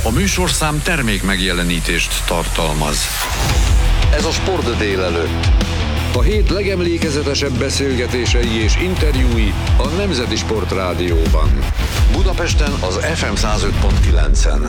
A műsorszám termék megjelenítést tartalmaz. Ez a Sport délelőtt. A hét legemlékezetesebb beszélgetései és interjúi a Nemzeti Sport Rádióban. Budapesten az FM 105.9-en.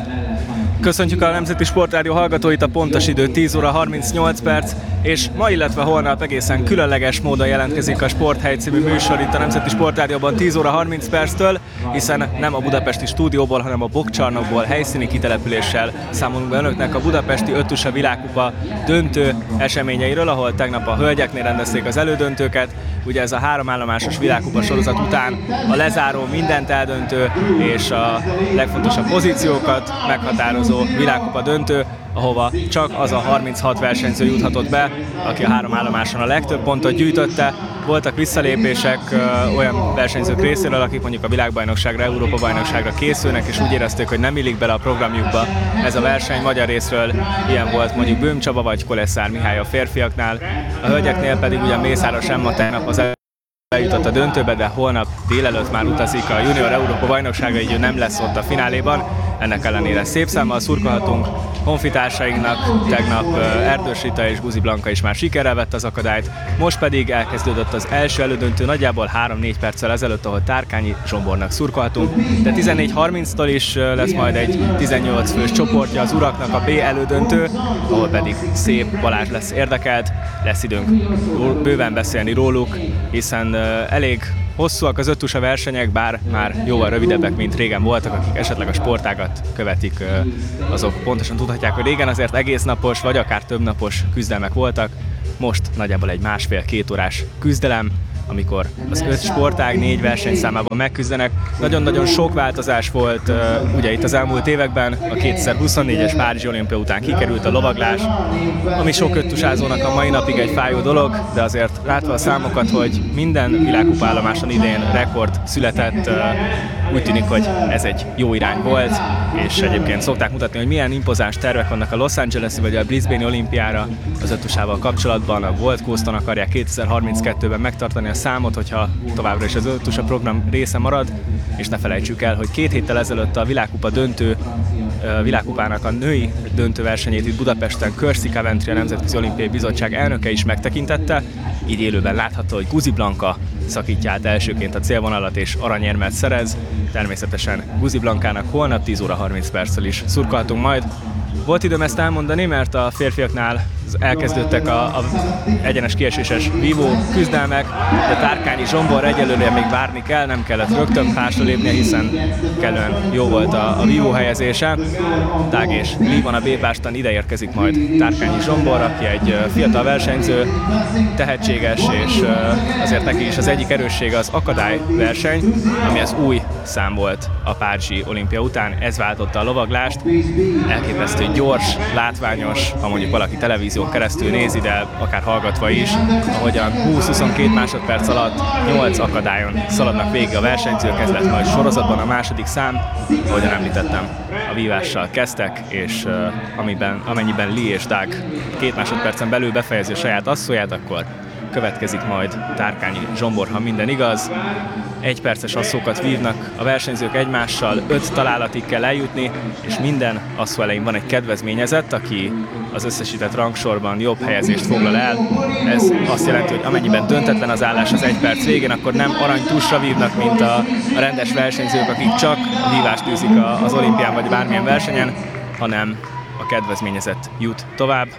Köszöntjük a Nemzeti Sport Rádió hallgatóit, a pontos idő 10 óra 38 perc, és ma, illetve holnap egészen különleges módon jelentkezik a Sporthely című műsor itt a Nemzeti Sport Rádióban 10 óra 30 perctől, hiszen nem a budapesti stúdióból, hanem a Bokkcsarnokból helyszíni kitelepüléssel számolunk be önöknek a budapesti öttusa világkupa döntő eseményeiről, ahol tegnap a hölgyeknél rendezték az elődöntőket. Ugye ez a 3 állomásos világkupa sorozat után a lezáró, mindent eldöntő és a legfontosabb pozíciókat meghatározó világkupa döntő, ahova csak az a 36 versenyző juthatott be, aki a 3 állomáson a legtöbb pontot gyűjtötte. Voltak visszalépések olyan versenyzők részéről, akik mondjuk a világbajnokságra, Európa-bajnokságra készülnek, és úgy érezték, hogy nem illik bele a programjukba ez a verseny. Magyar részről ilyen volt mondjuk Böhm Csaba vagy Koleszár Mihály a férfiaknál. A hölgyeknél pedig ugye Mészáros Emma tegnap az eljutott a döntőbe, de holnap délelőtt már utazik a Junior Európa-bajnokságra, így ő nem lesz ott a fináléban. Ennek ellenére szép számmal szurkolhatunk honfitársainknak. Tegnap Erdős Rita és Guzi Blanka is már sikerrel vett az akadályt. Most pedig elkezdődött az első elődöntő nagyjából 3-4 perccel ezelőtt, ahol Tárkányi Zsombornak szurkolhatunk. De 14:30-tól is lesz majd egy 18 fős csoportja az uraknak, a B elődöntő, ahol pedig Szép Balázs lesz érdekelt. Lesz időnk bőven beszélni róluk, hiszen elég hosszúak az öttusa versenyek, bár már jóval rövidebbek, mint régen voltak. Akik esetleg a sportágat követik, azok pontosan tudhatják, hogy régen azért egész napos, vagy akár több napos küzdelmek voltak. Most nagyjából egy 1,5-2 órás küzdelem, amikor az 5 sportág 4 versenyszámában megküzdenek. Nagyon-nagyon sok változás volt ugye itt az elmúlt években. A 2024-es Párizsi olimpia után kikerült a lovaglás, ami sok öttusázónak a mai napig egy fájó dolog, de azért látva a számokat, hogy minden világkupállomáson idén rekord született, úgy tűnik, hogy ez egy jó irány volt, és egyébként szokták mutatni, hogy milyen impozáns tervek vannak a Los Angeles-i vagy a Brisbane-i olimpiára az öttusával kapcsolatban. A Gold Coaston akarják 2032-ben megtartani a számot, hogyha továbbra is az öttusa program része marad, és ne felejtsük el, hogy 2 héttel ezelőtt a világkupa világkupának a női döntőversenyét itt Budapesten Kirsty Coventry, a Nemzetközi Olimpiai Bizottság elnöke is megtekintette. Így élőben látható, hogy Guzi Blanka szakítja át elsőként a célvonalat és aranyérmet szerez. Természetesen Guzi Blankának holnap 10 óra 30 perccel is szurkolhatunk majd. Volt időm ezt elmondani, mert a férfiaknál elkezdődtek a egyenes kieséses vívó küzdelmek, de Tárkányi Zsombor egyelőre még várni kell, nem kellett rögtön pásra lépnie, hiszen kellően jó volt a vívó helyezése. Tág és Lee van a B-páston, ide érkezik majd Tárkányi Zsombor, aki egy fiatal versenyző, tehetséges, és azért neki is az egyik erőssége az akadályverseny, ami az új szám volt a Párizsi olimpia után. Ez váltotta a lovaglást. Elképesztő gyors, látványos, ha mondjuk valaki televízión keresztül nézi, de akár hallgatva is, ahogyan 20-22 másodperc alatt 8 akadályon szaladnak végig a versenyzők. Ez lett majd sorozatban a második szám. Ahogyan említettem, a vívással kezdtek, és amennyiben Lee és Doug 2 másodpercen belül befejezi a saját asszóját, akkor következik majd Tárkányi Zsombor, ha minden igaz. 1 perces asszókat vívnak a versenyzők egymással, 5 találatig kell eljutni, és minden asszó elején van egy kedvezményezett, aki az összesített rangsorban jobb helyezést foglal el. Ez azt jelenti, hogy amennyiben döntetlen az állás az 1 perc végén, akkor nem aranytussra vívnak, mint a rendes versenyzők, akik csak a vívást űzik az olimpián vagy bármilyen versenyen, hanem a kedvezményezett jut tovább,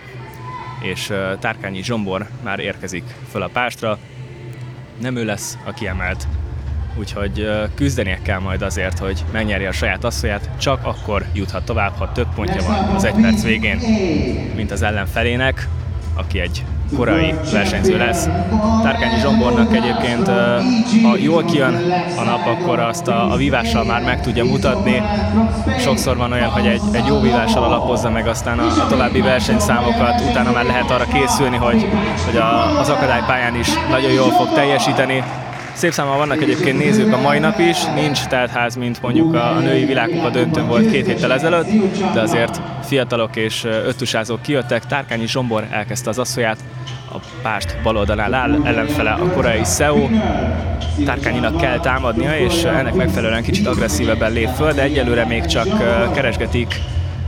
és Tárkányi Zsombor már érkezik föl a pástra. Nem ő lesz a kiemelt, úgyhogy küzdenie kell majd azért, hogy megnyerje a saját asszonyát, csak akkor juthat tovább, ha több pontja van az 1 perc végén, mint az ellenfelének, aki egy korai versenyző lesz. Tárkányi Zsombornak egyébként, ha jól kijön a nap, akkor azt a vívással már meg tudja mutatni. Sokszor van olyan, hogy egy jó vívással alapozza meg aztán a további versenyszámokat, utána már lehet arra készülni, hogy az akadálypályán is nagyon jól fog teljesíteni. Szép számmal vannak egyébként nézők a mai nap is, nincs teltház, mint mondjuk a női világkupa döntőn volt 2 héttel ezelőtt, de azért fiatalok és öttusázók kijöttek. Tárkányi Zsombor elkezdte az asszonyát, a pást bal oldalán áll, ellenfele a koreai Seo. Tárkányinak kell támadnia, és ennek megfelelően kicsit agresszívebben lép föl, de egyelőre még csak keresgetik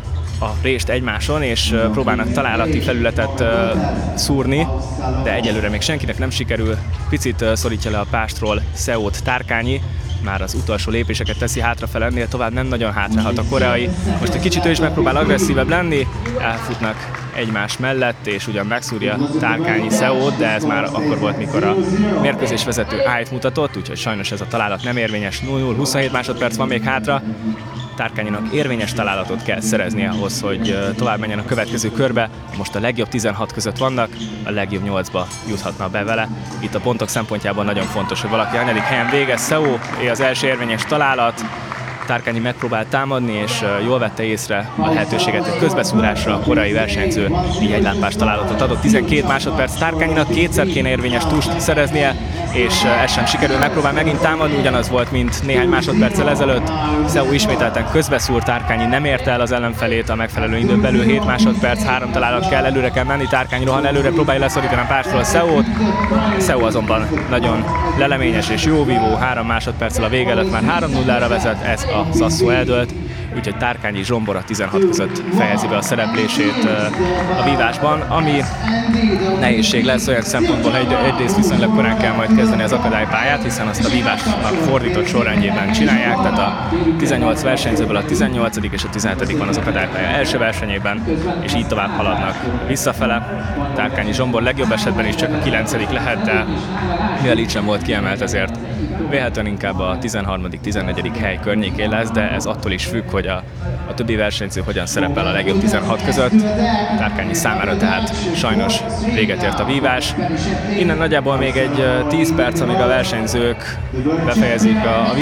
a rést egymáson, és próbálnak találati felületet szúrni, de egyelőre még senkinek nem sikerül. Picit szorítja le a pástról Seót Tárkányi, már az utolsó lépéseket teszi hátrafele, ennél tovább nem nagyon hátrahat a koreai. Most egy kicsit ő is megpróbál agresszívebb lenni, elfutnak egymás mellett, és ugyan megszúrja Tárkányi Seót, de ez már akkor volt, mikor a mérkőzés vezető állt mutatott, úgyhogy sajnos ez a találat nem érvényes. 0-0, 27 másodperc van még hátra. Tárkányinak érvényes találatot kell szerezni ahhoz, hogy tovább menjen a következő körbe. Most a legjobb 16 között vannak, a legjobb 8-ba juthatna be vele. Itt a pontok szempontjából nagyon fontos, hogy valaki a 4. helyen végez. Seo az első érvényes találat. Tárkányi megpróbált támadni, és jól vette észre a lehetőséget egy közbeszúrásra. A koreai versenyző így egy lámpás találatot adott. 12 másodperc Tárkányinak, kétszer kéne érvényes tust szereznie, és ez sem sikerül, megpróbál megint támadni, ugyanaz volt, mint néhány másodperccel ezelőtt. Seo ismételten közbeszúr, Tárkányi nem érte el az ellenfelét a megfelelő időn belül, 7 másodperc, 3 találat kell, előre kell menni, Tárkányi rohan előre, próbálja leszorítani a pástról Seót. Seo azonban nagyon leleményes és jó vívó, 3 másodperccel a vége előtt már 3-0-ra vezet, ez a Sasszó eldőlt, úgyhogy Tárkányi Zsombor a 16 között fejezi be a szereplését a vívásban, ami nehézség lesz olyan szempontból, hogy egyrészt viszonylag korán kell majd kezdeni az akadálypályát, hiszen azt a vívásnak fordított sorrendjében csinálják, tehát a 18 versenyzőből a 18. és a 17. van az akadálypálya első versenyében, és így tovább haladnak visszafele. Tárkányi Zsombor legjobb esetben is csak a 9. lehet, de mivel így sem volt kiemelt, ezért vélhetően inkább a 13., 14. hely környékén lesz, de ez attól is függ, hogy a többi versenyző hogyan szerepel a legjobb 16 között. Tárkányi számára tehát sajnos véget ért a vívás. Innen nagyjából még egy 10 perc, amíg a versenyzők befejezik a